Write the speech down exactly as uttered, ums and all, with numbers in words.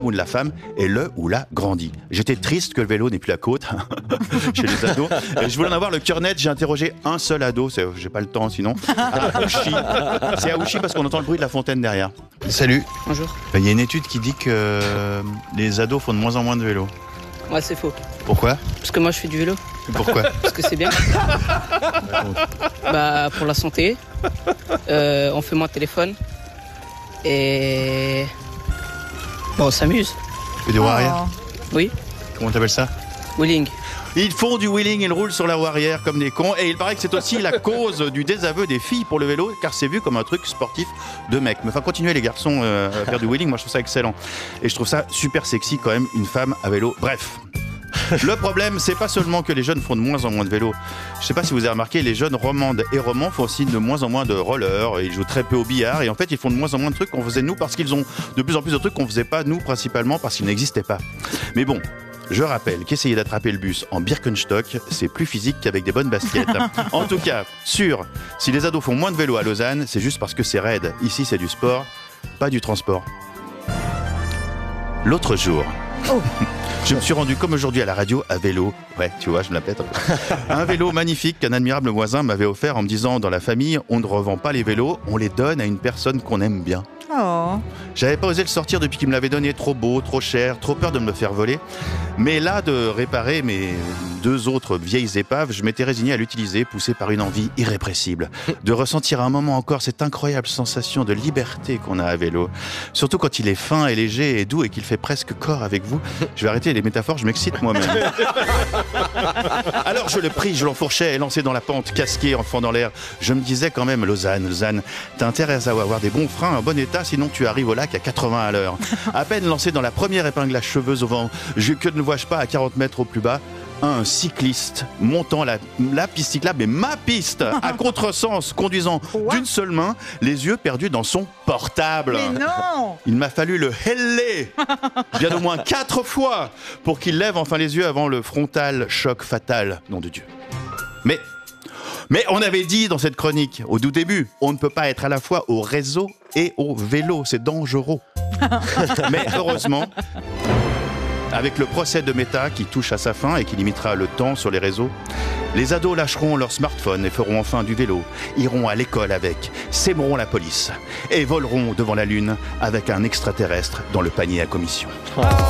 ou de la femme est le ou la grandi. J'étais triste que le vélo n'ait plus la côte chez les ados. Et je voulais en avoir le cœur net, j'ai interrogé un seul ado, c'est, j'ai pas le temps sinon, à Ouchy. C'est à Ouchy parce qu'on entend le bruit de la fontaine derrière. Salut. Bonjour. Il y a une étude qui dit que les ados font de moins en moins de vélo. Ouais, c'est faux. Pourquoi ? Parce que moi je fais du vélo. Pourquoi ? Parce que c'est bien. Bah pour la santé. Euh, on fait moins de téléphone. Et... Bon, on s'amuse. Tu fais des roues arrière ? Oui. Comment t'appelles ça ? Wheeling. Ils font du wheeling, ils roulent sur la roue arrière comme des cons. Et il paraît que c'est aussi la cause du désaveu des filles pour le vélo, car c'est vu comme un truc sportif de mec. Mais enfin, continuez les garçons euh, à faire du wheeling, moi je trouve ça excellent. Et je trouve ça super sexy quand même, une femme à vélo. Bref. Le problème, c'est pas seulement que les jeunes font de moins en moins de vélo. Je sais pas si vous avez remarqué, les jeunes romandes et romans font aussi de moins en moins de roller. Ils jouent très peu au billard et en fait, ils font de moins en moins de trucs qu'on faisait nous parce qu'ils ont de plus en plus de trucs qu'on faisait pas nous, principalement parce qu'ils n'existaient pas. Mais bon. Je rappelle qu'essayer d'attraper le bus en Birkenstock, c'est plus physique qu'avec des bonnes baskets. En tout cas, sûr, si les ados font moins de vélo à Lausanne, c'est juste parce que c'est raide. Ici, c'est du sport, pas du transport. L'autre jour, oh. je me suis rendu comme aujourd'hui à la radio à vélo. Ouais, tu vois, je me la pète un peu. Un vélo magnifique qu'un admirable voisin m'avait offert en me disant, dans la famille, on ne revend pas les vélos, on les donne à une personne qu'on aime bien. Oh. J'avais pas osé le sortir depuis qu'il me l'avait donné, trop beau, trop cher, trop peur de me le faire voler. Mais là, de réparer mes deux autres vieilles épaves, je m'étais résigné à l'utiliser, poussé par une envie irrépressible. De ressentir un moment encore cette incroyable sensation de liberté qu'on a à vélo. Surtout quand il est fin et léger et doux et qu'il fait presque corps avec vous. Je vais arrêter les métaphores, je m'excite moi-même. Alors je le pris, je l'enfourchais et lancé dans la pente, casqué, enfant dans l'air. Je me disais quand même, Lausanne, Lausanne, t'as intérêt à avoir des bons freins, un bon état, sinon tu arrives au lac à quatre-vingts à l'heure. À peine lancé dans la première épingle à cheveux au vent, je, que ne vois-je pas à quarante mètres au plus bas un cycliste montant la, la piste cyclable, mais ma piste, à contresens, conduisant What d'une seule main, les yeux perdus dans son portable. Mais non! Il m'a fallu le heller bien au moins quatre fois pour qu'il lève enfin les yeux avant le frontal choc fatal, nom de Dieu. Mais... Mais on avait dit dans cette chronique, au tout début, on ne peut pas être à la fois au réseau et au vélo, c'est dangereux. Mais heureusement, avec le procès de Meta qui touche à sa fin et qui limitera le temps sur les réseaux, les ados lâcheront leur smartphone et feront enfin du vélo, iront à l'école avec, s'aimeront la police et voleront devant la lune avec un extraterrestre dans le panier à commission. Oh.